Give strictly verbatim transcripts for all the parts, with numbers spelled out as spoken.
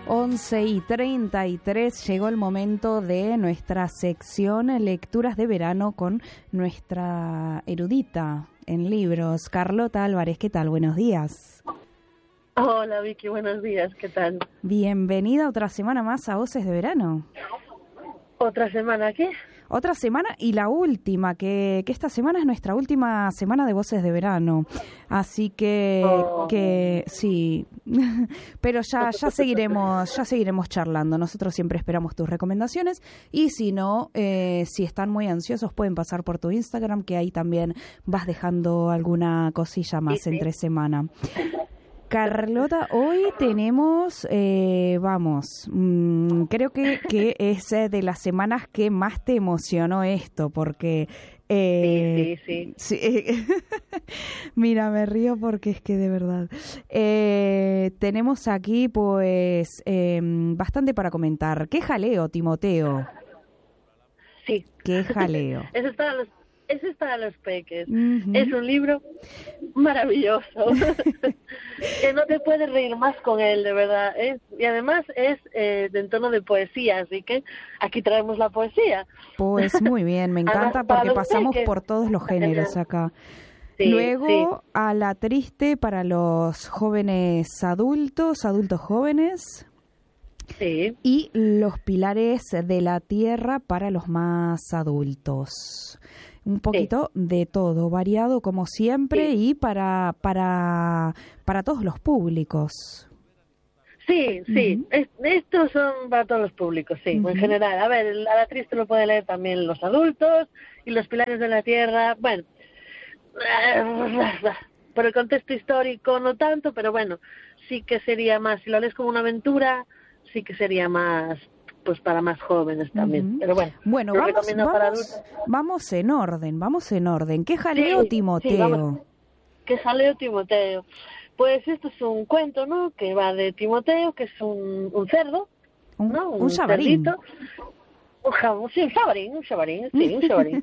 once y treinta y tres, llegó el momento de nuestra sección Lecturas de Verano con nuestra erudita en libros, Carlota Álvarez. ¿Qué tal? Buenos días. Hola Vicky, buenos días, ¿qué tal? Bienvenida otra semana más a Voces de Verano. ¿Otra semana qué? Otra semana y la última, que, que esta semana es nuestra última semana de Voces de Verano. Así que, Oh. que sí, pero ya, ya seguiremos, ya seguiremos charlando. Nosotros siempre esperamos tus recomendaciones y si no, eh, si están muy ansiosos pueden pasar por tu Instagram, que ahí también vas dejando alguna cosilla más Sí, sí. entre semana. Carlota, hoy tenemos, eh, vamos, mmm, creo que, que es de las semanas que más te emocionó esto, porque... Eh, sí, sí, sí. sí Mira, me río porque es que de verdad. Eh, tenemos aquí, pues, eh, bastante para comentar. ¿Qué jaleo, Timoteo? Sí. ¿Qué jaleo? Eso es para los, eso es para los peques. Uh-huh. Es un libro maravilloso. Que no te puedes reír más con él, de verdad. Es, y además es eh, de entorno de poesía, así que aquí traemos la poesía. Pues muy bien, me encanta Además, porque pasamos peques, por todos los géneros acá. Sí, Luego sí. a la triste para los jóvenes adultos, adultos jóvenes. Sí. Y los pilares de la tierra para los más adultos. Un poquito sí. de todo, variado como siempre sí. y para para para todos los públicos. Sí, sí, uh-huh. es, estos son para todos los públicos, sí, uh-huh. en general. A ver, a la triste lo pueden leer también los adultos y los pilares de la tierra, bueno, por el contexto histórico no tanto, pero bueno, sí que sería más, si lo lees como una aventura, sí que sería más, pues para más jóvenes también, uh-huh. pero bueno. Bueno, vamos, vamos, vamos en orden, vamos en orden. ¿Qué jaleo, sí, Timoteo? Sí, vamos. ¿Qué jaleo, Timoteo? Pues esto es un cuento, ¿no? Que va de Timoteo, que es un, un cerdo, un, ¿no? Un, un chabarín. Cerdito. Un, ja, sí, un chabarín, un chabarín, sí, un chabarín.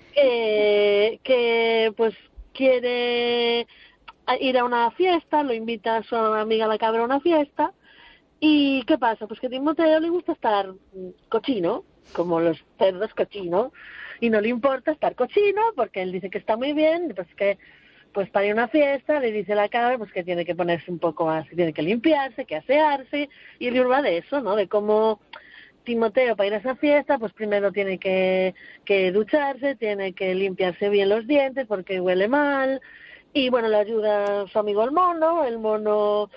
que, que, pues, quiere ir a una fiesta, lo invita a su amiga la cabra a una fiesta. ¿Y qué pasa? Pues que a Timoteo le gusta estar cochino, como los cerdos cochino, y no le importa estar cochino, porque él dice que está muy bien, pues que pues para ir a una fiesta le dice la cabra pues que tiene que ponerse un poco más, que tiene que limpiarse, que asearse, y el libro va de eso, ¿no? De cómo Timoteo para ir a esa fiesta pues primero tiene que, que ducharse, tiene que limpiarse bien los dientes porque huele mal, y bueno, le ayuda su amigo el mono, el mono...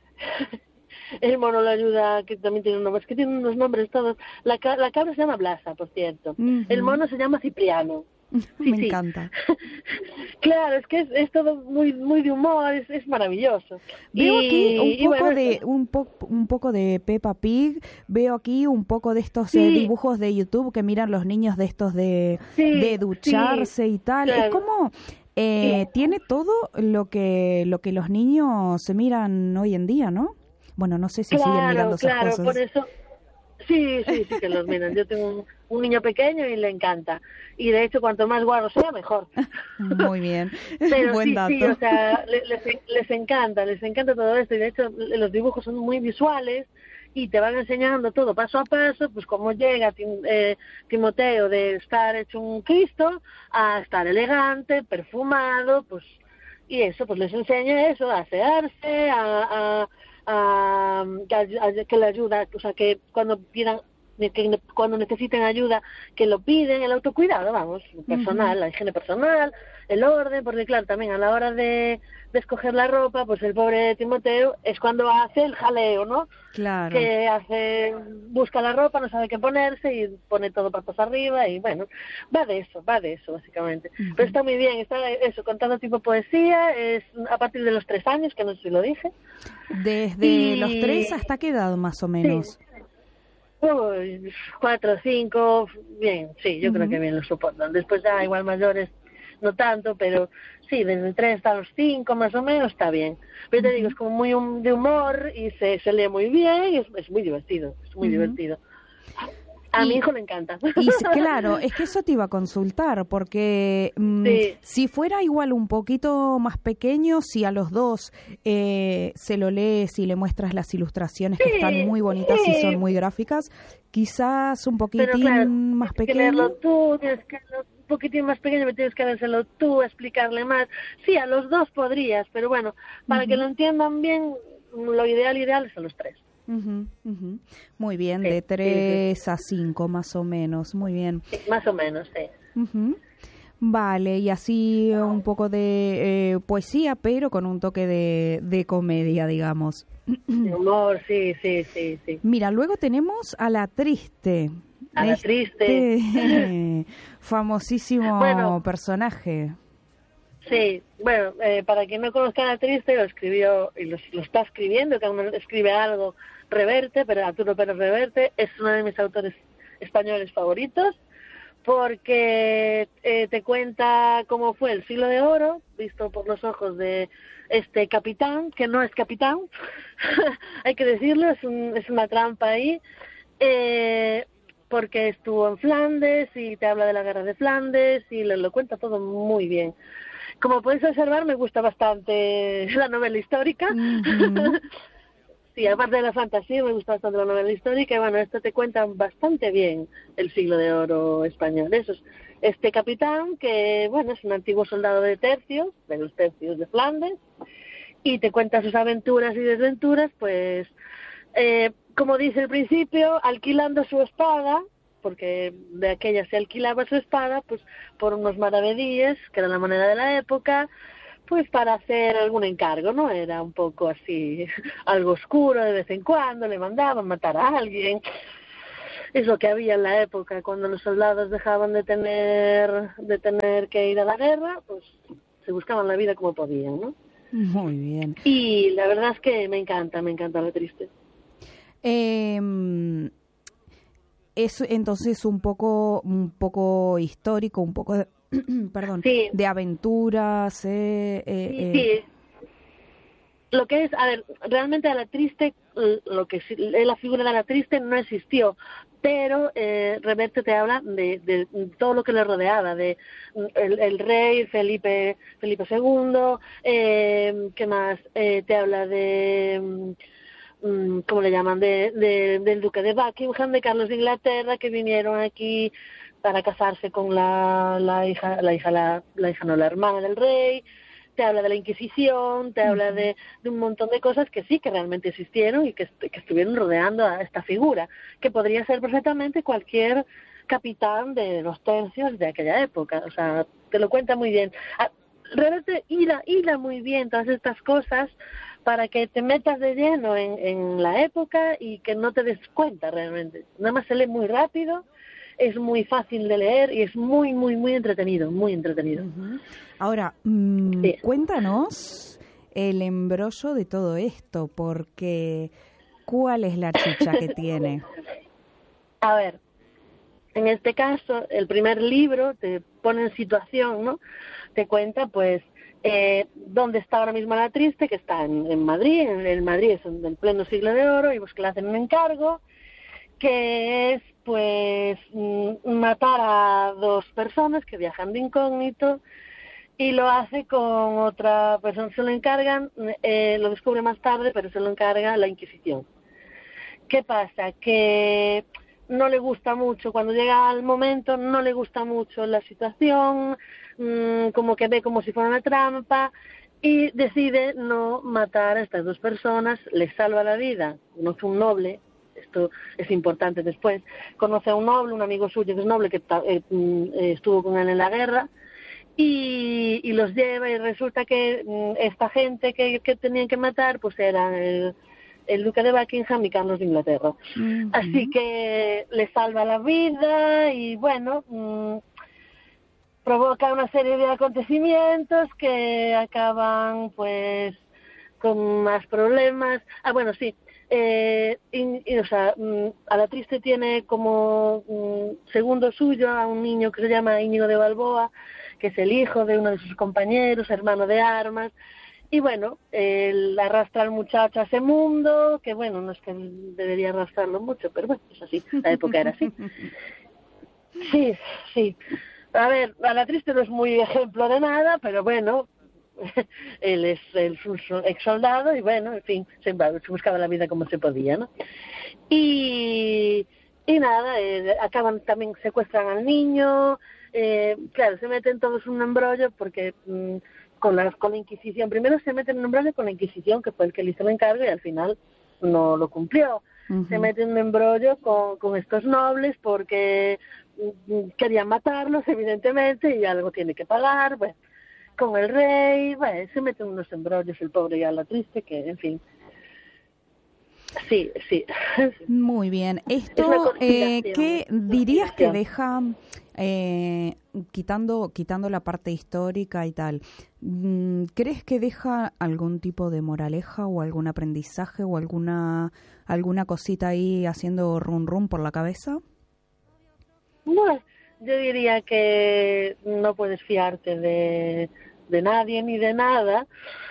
El mono le ayuda, que también tiene un nombre, es que tiene unos nombres todos. La, la cabra se llama Blasa, por cierto. Uh-huh. El mono se llama Cipriano. Sí, Me sí. encanta. Claro, es que es, es todo muy muy de humor, es, es maravilloso. Veo y, aquí un poco bueno, de un, po, un poco de Peppa Pig, veo aquí un poco de estos sí. eh, dibujos de YouTube que miran los niños de estos de, sí, de ducharse sí, y tal. Claro. Es como... Eh, sí. Tiene todo lo que lo que los niños se miran hoy en día, ¿no? Bueno, no sé si claro, siguen mirando esas claro, cosas. Por eso, sí, sí, sí que los miran. Yo tengo un, un niño pequeño y le encanta. Y de hecho, cuanto más guarro sea, mejor. Muy bien, Pero buen sí, dato. sí, o sea, les, les, les encanta, les encanta todo esto. Y de hecho, los dibujos son muy visuales y te van enseñando todo paso a paso, pues cómo llega tim, eh, Timoteo de estar hecho un Cristo a estar elegante, perfumado, pues, y eso, pues les enseña eso, a asearse, a... a A, a, que le ayuda, o sea, que cuando pidan, que cuando necesiten ayuda, que lo piden, el autocuidado, vamos, personal, uh-huh. la higiene personal, el orden, porque claro, también a la hora de, de escoger la ropa, pues el pobre Timoteo es cuando hace el jaleo, ¿no? Claro. Que hace, busca la ropa, no sabe qué ponerse y pone todo patas arriba y bueno, va de eso, va de eso básicamente. Uh-huh. Pero está muy bien, está eso, contando tipo poesía, es a partir de los tres años, que no sé si lo dije. Desde y... los tres hasta qué edad más o menos. Sí. Uy, cuatro, cinco, bien, sí, yo uh-huh. creo que bien lo soportan. Después ya igual mayores no tanto, pero sí, desde tres hasta los cinco más o menos está bien. Pero te uh-huh. digo, es como muy um, de humor y se, se lee muy bien y es, es muy divertido, es muy uh-huh. divertido. A y, mi hijo le encanta. Y claro, es que eso te iba a consultar, porque mmm, sí. si fuera igual un poquito más pequeño, si a los dos eh, se lo lees y le muestras las ilustraciones sí, que están muy bonitas sí. y son muy gráficas, quizás un poquitín Pero claro, más pequeño. Tienes que leerlo tú, tienes que leerlo un poquitín más pequeño, me tienes que leérselo tú, explicarle más. Sí, a los dos podrías, pero bueno, para uh-huh. que lo entiendan bien, lo ideal, ideal es a los tres. Uh-huh, uh-huh. Muy bien, sí, de tres sí, sí. a cinco más o menos, muy bien. Sí, más o menos, sí. Uh-huh. Vale, y así un poco de eh, poesía, pero con un toque de, de comedia, digamos. De humor, sí, sí, sí, sí. Mira, luego tenemos a La Triste. A La este Triste. famosísimo bueno, personaje. Sí, bueno, eh, para quien no conozca a La Triste, lo escribió y lo, lo está escribiendo, cada uno escribe algo, Reverte, pero Arturo Pérez Reverte es uno de mis autores españoles favoritos, porque eh, te cuenta cómo fue el siglo de oro, visto por los ojos de este capitán, que no es capitán, hay que decirlo, es, un, es una trampa ahí, eh, porque estuvo en Flandes y te habla de la guerra de Flandes y lo, lo cuenta todo muy bien. Como podéis observar, me gusta bastante la novela histórica. Uh-huh. Sí, aparte de la fantasía, me gusta bastante la novela histórica. Y bueno, esto te cuenta bastante bien el siglo de oro español. Eso es este capitán que, bueno, es un antiguo soldado de tercios, de los tercios de Flandes, y te cuenta sus aventuras y desventuras, pues, eh, como dice el principio, alquilando su espada, porque de aquella se alquilaba su espada, pues por unos maravedíes, que era la moneda de la época, pues para hacer algún encargo, ¿no? Era un poco así, algo oscuro de vez en cuando, le mandaban matar a alguien. Es lo que había en la época, cuando los soldados dejaban de tener, de tener que ir a la guerra, pues se buscaban la vida como podían, ¿no? Muy bien. Y la verdad es que me encanta, me encanta La Triste. Eh... Es entonces un poco un poco histórico, un poco de, perdón, sí. de aventuras. Eh, eh, sí, eh. sí. Lo que es, a ver, realmente a La Triste, lo que la figura de La Triste no existió, pero eh, Reverte te habla de, de todo lo que le rodeaba, de el, el rey Felipe Felipe segundo, eh, ¿qué más? Eh, te habla de ¿cómo le llaman? De, de, del duque de Buckingham, de Carlos de Inglaterra, que vinieron aquí para casarse con la, la hija, la hija, la, la hija no, la hermana del rey. Te habla de la Inquisición, te uh-huh. habla de, de un montón de cosas que sí, que realmente existieron y que, que estuvieron rodeando a esta figura, que podría ser perfectamente cualquier capitán de los tercios de aquella época. O sea, te lo cuenta muy bien. Realmente hila, hila muy bien todas estas cosas para que te metas de lleno en, en la época y que no te des cuenta realmente. Nada más se lee muy rápido, es muy fácil de leer y es muy, muy, muy entretenido, muy entretenido. Uh-huh. Ahora, mmm, sí. cuéntanos el embrollo de todo esto, porque ¿cuál es la chicha que tiene? A ver, en este caso, el primer libro te pone en situación, ¿no? Te cuenta, pues, Eh, dónde está ahora mismo La Triste, que está en, en Madrid, en, en Madrid es en el pleno siglo de oro, y pues que le hacen un encargo, que es pues m- matar a dos personas que viajan de incógnito, y lo hace con otra persona, se lo encargan, eh, lo descubre más tarde, pero se lo encarga la Inquisición. ¿Qué pasa? Que no le gusta mucho, cuando llega al momento, no le gusta mucho la situación, mmm, como que ve como si fuera una trampa, y decide no matar a estas dos personas, les salva la vida, conoce un noble, esto es importante después, conoce a un noble, un amigo suyo que es noble, que eh, estuvo con él en la guerra, y, y los lleva, y resulta que mmm, esta gente que, que tenían que matar, pues eran el... el duque de Buckingham y Carlos de Inglaterra. Uh-huh. Así que le salva la vida y bueno, mmm, provoca una serie de acontecimientos que acaban pues con más problemas. Ah, bueno, sí, eh, y, y, o sea, mmm, a La Triste tiene como mmm, segundo suyo a un niño que se llama Íñigo de Balboa, que es el hijo de uno de sus compañeros, hermano de armas, y bueno, él arrastra al muchacho a ese mundo, que bueno, no es que debería arrastrarlo mucho, pero bueno, es así, la época era así. Sí, sí. A ver, a la triste no es muy ejemplo de nada, pero bueno, él es el ex soldado y bueno, en fin, se, se buscaba la vida como se podía, ¿no? Y, y nada, eh, acaban también, secuestran al niño, eh, claro, se meten todos en un embrollo porque mmm, con, la, con la Inquisición, primero se meten en un embrollo con la Inquisición, que fue el que le hizo el encargo y al final no lo cumplió. Uh-huh. Se meten en un embrollo con, con estos nobles porque mmm, querían matarlos, evidentemente, y algo tiene que pagar, bueno, con el rey, bueno, se meten unos embrollos el pobre y a la triste, que en fin. Sí, sí. Muy bien. Esto, eh, ¿qué dirías que deja, eh, quitando quitando la parte histórica y tal, crees que deja algún tipo de moraleja o algún aprendizaje o alguna alguna cosita ahí haciendo rum rum por la cabeza? Bueno, yo diría que no puedes fiarte de, de nadie ni de nada,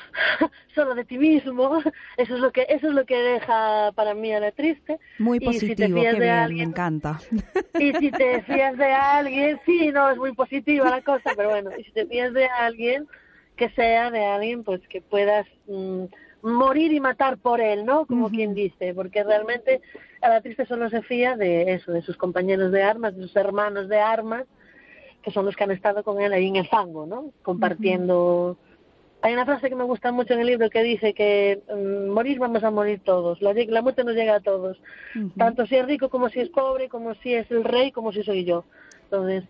solo de ti mismo. Eso es lo que eso es lo que deja para mí a la triste. Muy positivo, y si te fías qué de bien, alguien, me encanta. Y si te fías de alguien, sí, no, es muy positiva la cosa, pero bueno, y si te fías de alguien, que sea de alguien pues que puedas mmm, morir y matar por él, ¿no? Como uh-huh. quien dice, porque realmente a la triste solo se fía de eso, de sus compañeros de armas, de sus hermanos de armas, que son los que han estado con él ahí en el fango, ¿no? Compartiendo... Uh-huh. Hay una frase que me gusta mucho en el libro que dice que um, morir vamos a morir todos, la, la muerte nos llega a todos, uh-huh. tanto si es rico como si es pobre, como si es el rey, como si soy yo. Entonces,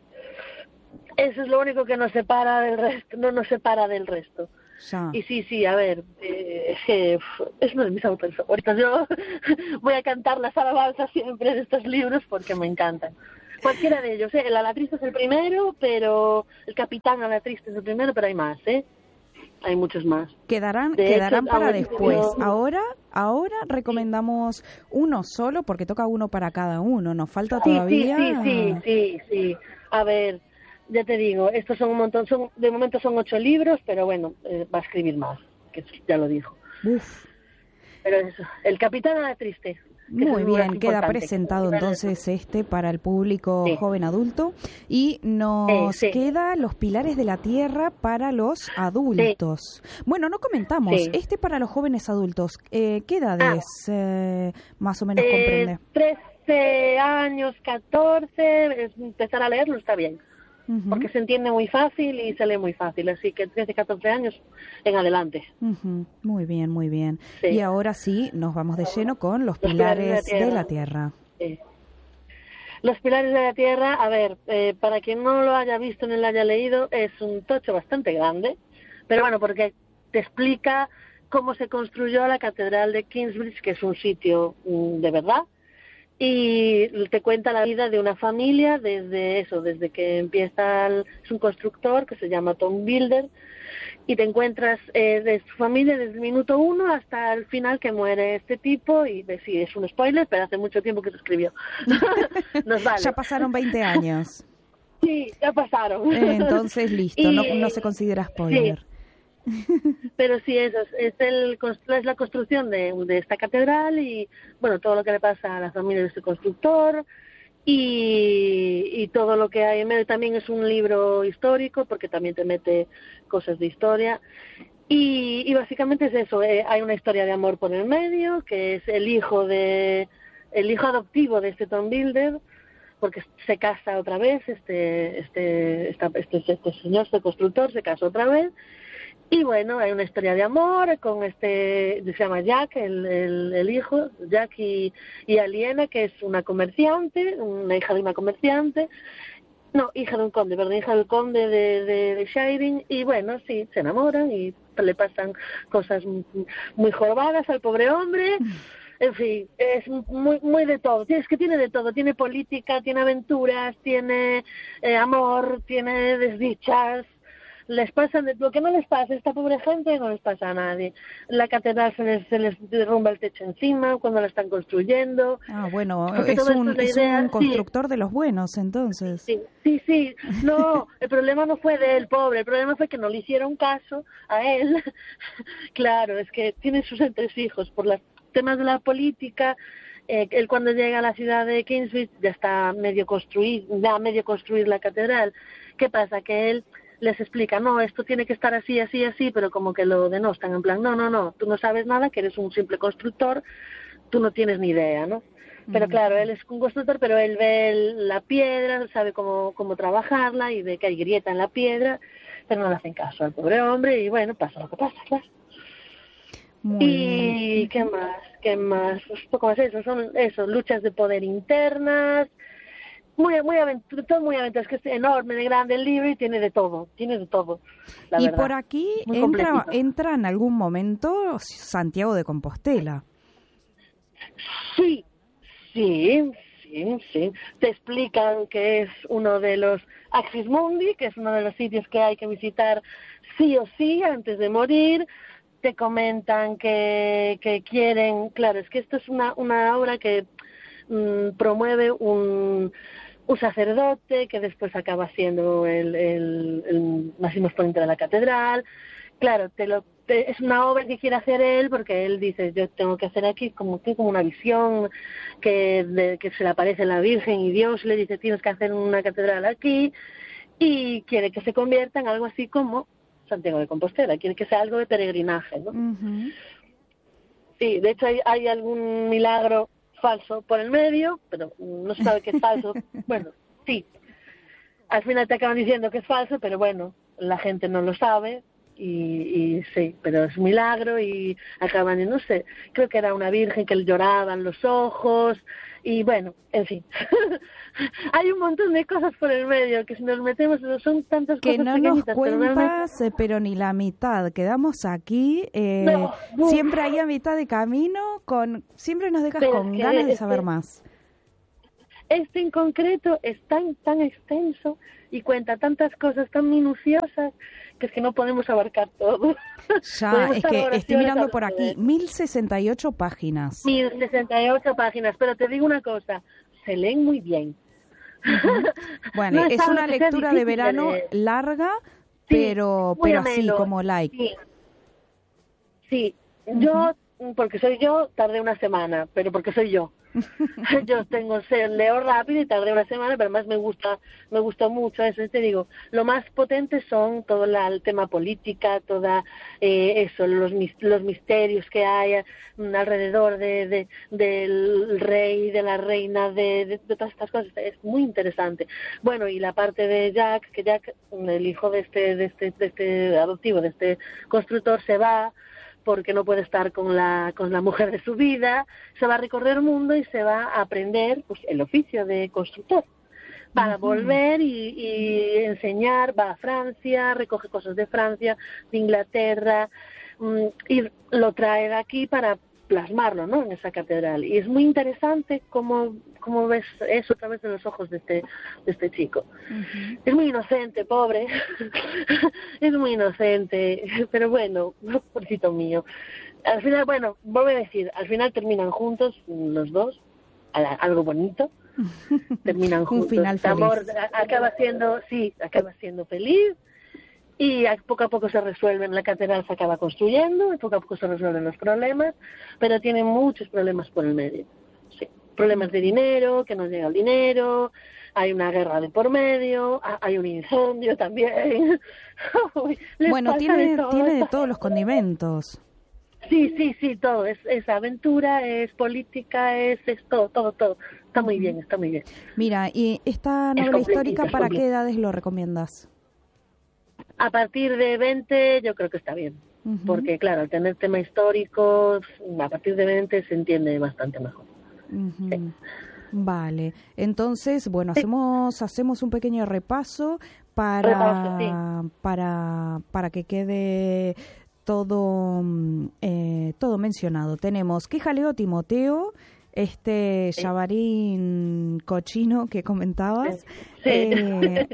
eso es lo único que nos separa del resto, no nos separa del resto. Ya. Y sí, sí, a ver, eh, es que es uno de mis autores favoritos. Yo voy a cantar las alabanzas siempre de estos libros porque me encantan. Cualquiera de ellos, ¿eh? El Alatriste es el primero, pero el Capitán Alatriste es el primero, pero hay más, ¿eh? Hay muchos más. Quedarán, quedarán hecho, para después. Yo... Ahora, ahora recomendamos uno solo porque toca uno para cada uno. Nos falta sí, todavía. Sí, sí, sí, sí, sí. A ver, ya te digo, estos son un montón, son de momento son ocho libros, pero bueno, eh, va a escribir más, que ya lo dijo. Uf. Pero eso, el Capitán Alatriste. Muy bien, queda presentado entonces este para el público sí. joven adulto y nos sí, sí. queda Los Pilares de la Tierra para los adultos. Sí. Bueno, no comentamos, sí. este para los jóvenes adultos, eh, ¿qué edades ah. eh, más o menos eh, comprende? trece años, catorce, empezar a leerlo está bien. Uh-huh. Porque se entiende muy fácil y se lee muy fácil, así que trece, catorce años en adelante. Uh-huh. Muy bien, muy bien. Sí. Y ahora sí, nos vamos de lleno con Los, los Pilares, pilares de la Tierra. De la tierra. Sí. Los Pilares de la Tierra, a ver, eh, para quien no lo haya visto ni lo haya leído, es un tocho bastante grande, pero bueno, porque te explica cómo se construyó la Catedral de Kingsbridge, que es un sitio um, de verdad, y te cuenta la vida de una familia desde eso, desde que empieza, el, es un constructor que se llama Tom Builder, y te encuentras eh, de su familia desde el minuto uno hasta el final que muere este tipo, y de, sí, es un spoiler, pero hace mucho tiempo que se escribió. Nos vale. Ya pasaron veinte años. Sí, ya pasaron. Eh, entonces listo, y, no, no se considera spoiler. Sí. Pero sí, eso es, es, el, es la construcción de, de esta catedral y bueno, todo lo que le pasa a la familia de este constructor y, y todo lo que hay en medio. También es un libro histórico porque también te mete cosas de historia y, y básicamente es eso, eh, hay una historia de amor por el medio, que es el hijo de el hijo adoptivo de este Tom Builder, porque se casa otra vez, este este esta, este, este señor, este constructor se casa otra vez. Y bueno, hay una historia de amor con este, se llama Jack, el, el, el hijo, Jack y, y Aliena, que es una comerciante, una hija de una comerciante, no, hija de un conde, perdón, hija del conde de, de, de Shiring, y bueno, sí, se enamoran y le pasan cosas muy jorobadas al pobre hombre, en fin, es muy muy de todo, es que tiene de todo, tiene política, tiene aventuras, tiene eh, amor, tiene desdichas. les pasa, lo que no les pasa a esta pobre gente no les pasa a nadie. La catedral se les, se les derrumba el techo encima cuando la están construyendo. Ah, bueno, Porque es todo un, esto es es la idea, un constructor sí. de los buenos, entonces. Sí, sí, sí. No, el problema no fue de él, pobre. El problema fue que no le hicieron caso a él. Claro, es que tiene sus entresijos por los temas de la política. Eh, él cuando llega a la ciudad de Kingswich ya está medio construir, ya medio construir la catedral. ¿Qué pasa? Que él les explica, no, esto tiene que estar así, así, así, pero como que lo denostan, en plan, no, no, no, tú no sabes nada, que eres un simple constructor, tú no tienes ni idea, ¿no? Pero claro, él es un constructor, pero él ve el, la piedra, sabe cómo, cómo trabajarla y ve que hay grieta en la piedra, pero no le hacen caso al pobre hombre y bueno, pasa lo que pasa, claro. Muy y bien. ¿Qué más? ¿Qué más? Pues poco más eso, son eso, luchas de poder internas, muy muy aventura, todo muy aventura, es que es enorme, de grande el libro y tiene de todo, tiene de todo, la y verdad. Por aquí entra, entra en algún momento Santiago de Compostela. Sí, sí, sí, sí. Te explican que es uno de los Axis Mundi, que es uno de los sitios que hay que visitar sí o sí antes de morir. Te comentan que, que quieren, claro, es que esto es una, una obra que mmm, promueve un, un sacerdote que después acaba siendo el, el, el máximo exponente de la catedral. Claro, te lo, te, es una obra que quiere hacer él porque él dice, yo tengo que hacer aquí como, como una visión que, de, que se le aparece la Virgen y Dios le dice, tienes que hacer una catedral aquí, y quiere que se convierta en algo así como Santiago de Compostela, quiere que sea algo de peregrinaje, ¿no? Uh-huh. Sí, de hecho hay, hay algún milagro falso por el medio, pero no se sabe que es falso. Bueno, sí, al final te acaban diciendo que es falso, pero bueno, la gente no lo sabe y, y sí, pero es un milagro y acaban, y no sé, creo que era una virgen que le lloraban los ojos y bueno, en fin. Hay un montón de cosas por el medio que si nos metemos son tantas que cosas no pequeñitas. nos cuentas, pero, realmente... pero ni la mitad. Quedamos aquí eh, no, no. siempre ahí a mitad de camino, con siempre nos dejas pero con es que, ganas de es saber que, más. Este en concreto es tan tan extenso y cuenta tantas cosas tan minuciosas que es que no podemos abarcar todo. Ya, es que estoy mirando por aquí, mil sesenta y ocho páginas. mil sesenta y ocho páginas, pero te digo una cosa, se leen muy bien. Uh-huh. Bueno, no es, es una lectura de verano de larga, sí, pero pero ameno. Así como like. Sí, sí. Uh-huh. Yo, porque soy yo, tardé una semana, pero porque soy yo. Yo tengo leo rápido y tardé una semana, pero además me gusta me gusta mucho eso. Te digo, lo más potente son todo la, el tema política, toda eh, eso, los los misterios que hay alrededor de, de del rey, de la reina, de, de, de todas estas cosas. Es muy interesante. Bueno, y la parte de Jack, que Jack, el hijo de este de este de este adoptivo, de este constructor, se va porque no puede estar con la con la mujer de su vida, se va a recorrer el mundo y se va a aprender pues el oficio de constructor para uh-huh. volver y, y enseñar, va a Francia, recoge cosas de Francia, de Inglaterra um, y lo trae de aquí para plasmarlo, ¿no? En esa catedral. Y es muy interesante cómo, cómo ves eso a través de los ojos de este, de este chico. Uh-huh. Es muy inocente, pobre. Es muy inocente, pero bueno, pobrecito mío. Al final, bueno, vuelvo a decir, al final terminan juntos los dos, algo bonito. Terminan juntos. Un final feliz. El amor acaba siendo, sí, acaba siendo feliz. Y a poco a poco se resuelven, la catedral se acaba construyendo, y poco a poco se resuelven los problemas, pero tienen muchos problemas por el medio. Sí. Problemas de dinero, que no llega el dinero, hay una guerra de por medio, hay un incendio también. Bueno, tiene de, todo, tiene de todos los condimentos. Sí, sí, sí, todo. Es, es aventura, es política, es, es todo, todo, todo. Está muy bien, está muy bien. Mira, ¿y esta novela histórica para qué edades lo recomiendas? A partir de veinte yo creo que está bien, uh-huh. porque claro, al tener tema histórico, a partir de veinte se entiende bastante mejor. Uh-huh. Sí. Vale, entonces, bueno, sí. hacemos hacemos un pequeño repaso para repaso, sí. para para que quede todo eh, todo mencionado. Tenemos Que jaleo Timoteo, este sí. Llavarín cochino que comentabas. Sí. Eh,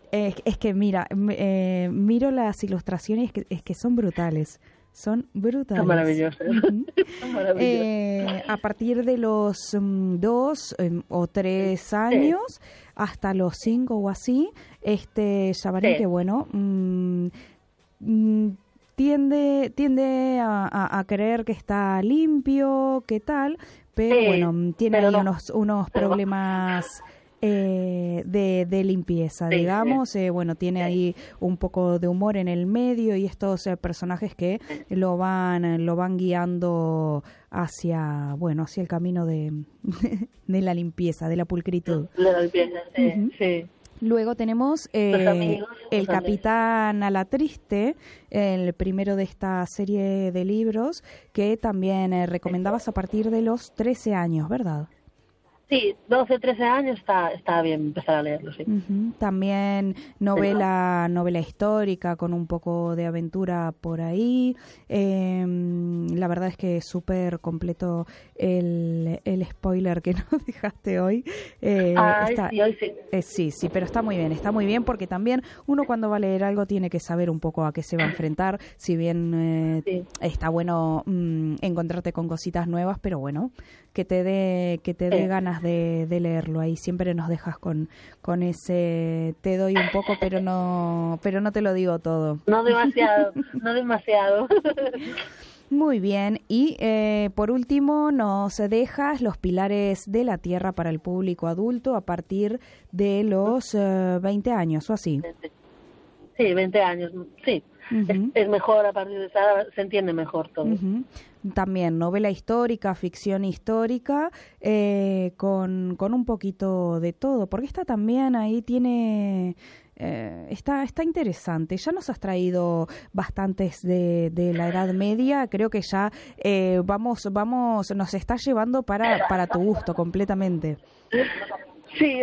Es, es que mira, eh, miro las ilustraciones, es que, es que son brutales. Son brutales. Son maravillosas. Uh-huh. Son maravillosas. Eh, a partir de los um, dos um, o tres años sí. hasta los cinco o así, este Xabarín sí. que bueno, um, um, tiende tiende a, a, a creer que está limpio, que tal, pero sí, bueno, tiene pero ahí no. unos, unos problemas... Eh, de, de limpieza, sí, digamos, sí. Eh, bueno, tiene sí. ahí un poco de humor en el medio y estos eh, personajes que lo van lo van guiando hacia, bueno, hacia el camino de, de la limpieza, de la pulcritud. La limpieza, sí, uh-huh. sí. Luego tenemos eh, amigos, El Capitán a la Triste, el primero de esta serie de libros que también eh, recomendabas a partir de los trece años, ¿verdad? Sí, doce, trece años está está bien empezar a leerlo, sí. Uh-huh. También novela novela histórica con un poco de aventura por ahí. Eh, la verdad es que es súper completo el, el spoiler que nos dejaste hoy. Eh, Ay, está, sí, hoy sí. Eh, sí, sí, pero está muy bien, está muy bien porque también uno cuando va a leer algo tiene que saber un poco a qué se va a enfrentar, si bien eh, sí. está bueno mmm, encontrarte con cositas nuevas, pero bueno, que te dé que te dé sí. ganas de, de leerlo. Ahí siempre nos dejas con con ese te doy un poco, pero no pero no te lo digo todo. No demasiado, no demasiado. Muy bien, y eh, por último nos dejas Los Pilares de la Tierra para el público adulto a partir de los uh, veinte años o así. Sí, veinte años, sí. Uh-huh. Es, es mejor a partir de esa edad, se entiende mejor todo. Uh-huh. También novela histórica, ficción histórica, eh, con, con un poquito de todo, porque esta también ahí tiene... Eh, está está interesante. Ya nos has traído bastantes de, de la Edad Media. Creo que ya eh, vamos vamos nos está llevando para para tu gusto completamente. Sí,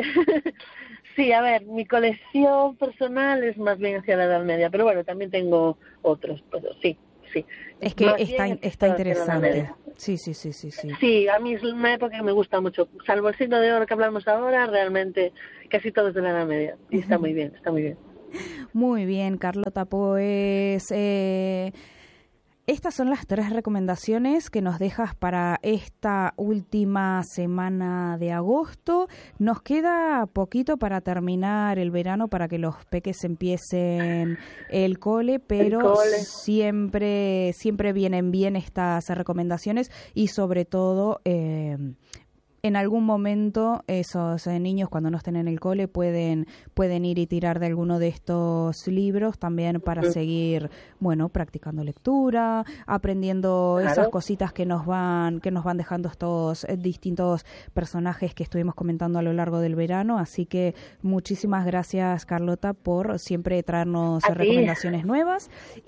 sí. A ver, mi colección personal es más bien hacia la Edad Media, pero bueno, también tengo otros, pero sí. Sí. Es que está, está interesante. Sí, sí, sí, sí, sí. Sí, a mí es una época que me gusta mucho. Salvo el siglo de oro que hablamos ahora, realmente casi todo es de la Edad Media. Y está muy bien, está muy bien. Muy bien, Carlota, pues... Eh... Estas son las tres recomendaciones que nos dejas para esta última semana de agosto. Nos queda poquito para terminar el verano, para que los peques empiecen el cole, pero el cole. siempre siempre vienen bien estas recomendaciones y sobre todo... Eh, en algún momento esos eh, niños cuando no estén en el cole pueden pueden ir y tirar de alguno de estos libros también para uh-huh. seguir, bueno, practicando lectura, aprendiendo claro. esas cositas que nos van que nos van dejando estos eh, distintos personajes que estuvimos comentando a lo largo del verano, así que muchísimas gracias, Carlota, por siempre traernos ¿A recomendaciones ti? nuevas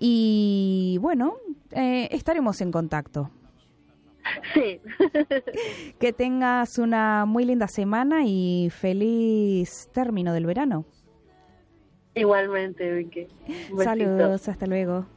y bueno, eh, estaremos en contacto. Sí. Que tengas una muy linda semana y feliz término del verano. Igualmente, Vicky. Saludos, hasta luego.